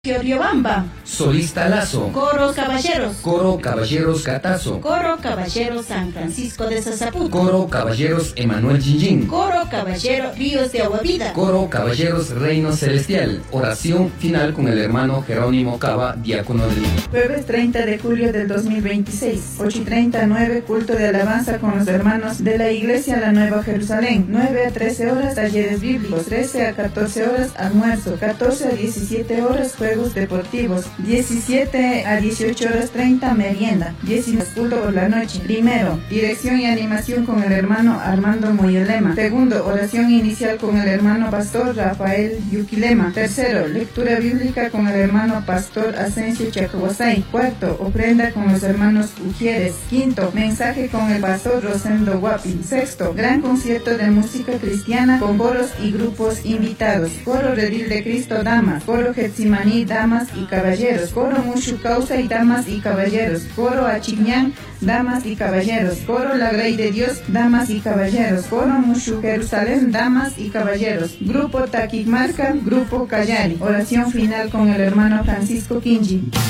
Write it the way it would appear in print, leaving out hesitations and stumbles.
Riobamba, Solista Lazo, Coro Caballeros, Coro Caballeros Catazo, Coro Caballeros San Francisco de Sasaput, Coro Caballeros Emanuel Gingín, Coro Caballero Ríos de Agua Vida, Coro Caballeros Reino Celestial. Oración final con el hermano Jerónimo Cava, diácono del Jueves 30 de julio del 2026, 8:39, culto de alabanza con los hermanos de la Iglesia La Nueva Jerusalén. 9 a 13 horas, talleres bíblicos. 13 a 14 horas, almuerzo. 14 a 17 horas, juegos deportivos. 17 a 18 horas 30, merienda. 19, culto por la noche. Primero, dirección y animación con el hermano Armando Moyolema. Segundo, oración inicial con el hermano pastor Rafael Yuquilema. Tercero, lectura bíblica con el hermano pastor Asensio Chacahuasay. Cuarto, ofrenda con los hermanos Ujieres. Quinto, mensaje con el pastor Rosendo Guapi. Sexto, gran concierto de música cristiana con coros y grupos invitados. Coro Redil de Cristo, damas. Coro Getzimaní, damas y caballeros. Coro Mushu Causa y damas y caballeros. Coro Achiñán, damas y caballeros. Coro La Grey de Dios, damas y caballeros. Coro Mushu Jerusalén, damas y caballeros. Grupo Taquimarca, Grupo Callari. Oración final con el hermano Francisco Quinji.